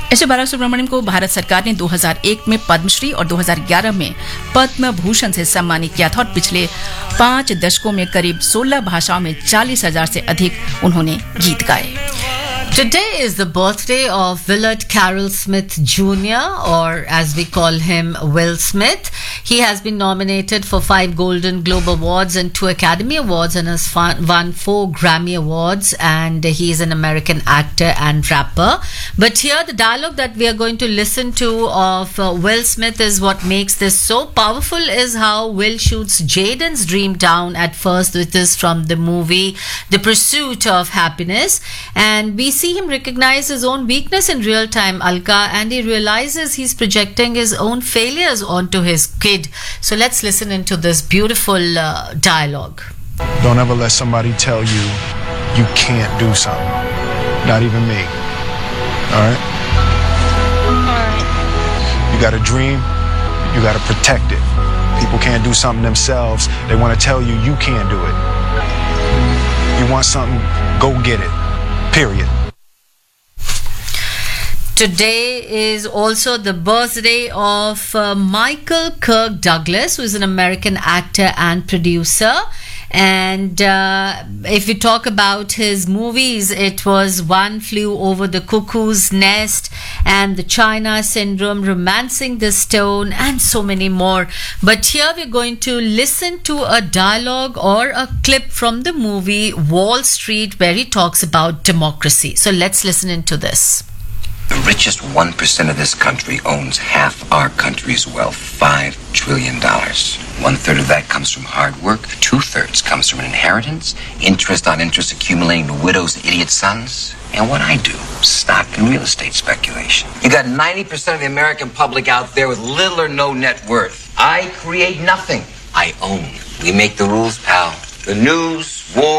S Balasubrahmanyam को भारत सरकार ने 2001 में पद्मश्री और 2011 में पद्म भूषण से सम्मानित किया था और पिछले 5 दशकों में करीब 16 भाषाओं में 40,000 से अधिक उन्होंने गीत गाए। Today is the birthday of Willard Carroll Smith Jr., or as we call him, Will Smith. He has been nominated for 5 Golden Globe Awards and 2 Academy Awards and has won 4 Grammy Awards, and he is an American actor and rapper. But here the dialogue that we are going to listen to of Will Smith is what makes this so powerful, is how Will shoots Jaden's dream down at first, which is from the movie The Pursuit of Happiness, and we see him recognize his own weakness in real time, Alka, and he realizes he's projecting his own failures onto his kid. So let's listen into this beautiful dialogue. Don't ever let somebody tell you you can't do something. Not even me. Alright? Alright. You got a dream, you got to protect it. People can't do something themselves. They want to tell you you can't do it. You want something, go get it. Period. Today is also the birthday of Michael Kirk Douglas, who is an American actor and producer. And if we talk about his movies, it was One Flew Over the Cuckoo's Nest and The China Syndrome, Romancing the Stone, and so many more. But here we're going to listen to a dialogue or a clip from the movie Wall Street, where he talks about democracy. So let's listen into this. The richest 1% of this country owns half our country's wealth, $5 trillion. 1/3 of that comes from hard work. 2/3 comes from an inheritance, interest on interest accumulating to widows' idiot sons. And what I do, stock and real estate speculation. You got 90% of the American public out there with little or no net worth. I create nothing. I own. We make the rules, pal. The news, war.